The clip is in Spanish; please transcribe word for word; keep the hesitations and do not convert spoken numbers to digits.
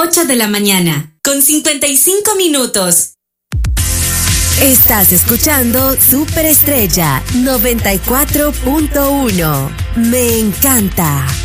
ocho de la mañana, con cincuenta y cinco minutos. Estás escuchando Superestrella noventa y cuatro punto uno. Me encanta.